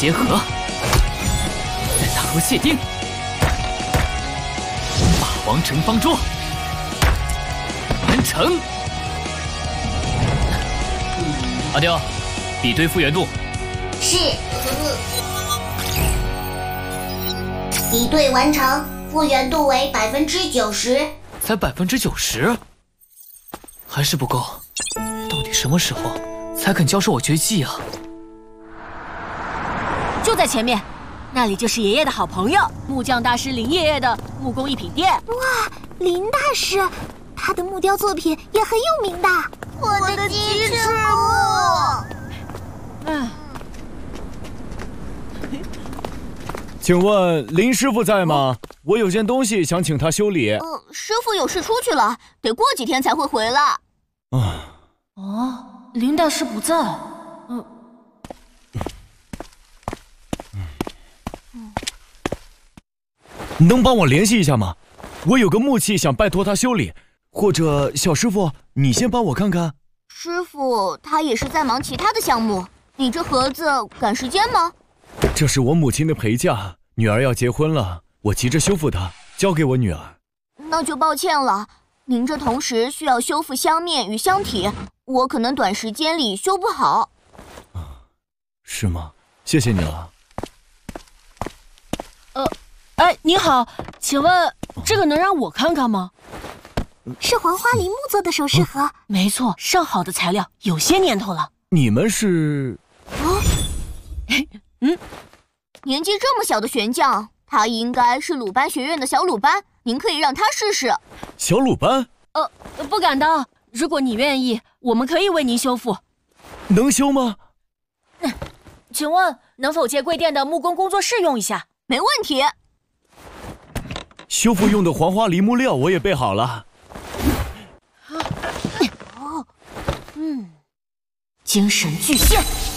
结合，再打入蟹钉，霸王城方桌完成。阿刁，比对复原度。 是。比对完成，复原度为90%。 才90%，还是不够。到底什么时候才肯教授我绝技啊？ 就在前面，那里就是爷爷的好朋友木匠大师林爷爷的木工艺品店。 哇，林大师，他的木雕作品也很有名的。 我的鸡翅木。 请问林师傅在吗？我有件东西想请他修理。 师傅有事出去了，得过几天才会回来。 林大师不在。 你能帮我联系一下吗？我有个木器想拜托他修理，或者小师傅，你先帮我看看。 师傅他也是在忙其他的项目，你这盒子赶时间吗？ 这是我母亲的陪嫁，女儿要结婚了，我急着修复它，交给我女儿。 那就抱歉了，您这同时需要修复箱面与箱体，我可能短时间里修不好。 是吗？谢谢你了。 你好，请问这个能让我看看吗？ 是黄花梨木做的首饰盒。 没错，上好的材料，有些年头了。 你们是？ 年纪这么小的悬匠，他应该是鲁班学院的小鲁班，您可以让他试试。 小鲁班？ 不敢当。如果你愿意，我们可以为您修复。 能修吗？ 请问能否借贵店的木工工作室用一下？ 没问题。 修复用的黄花梨木料我也备好了。 精神巨献。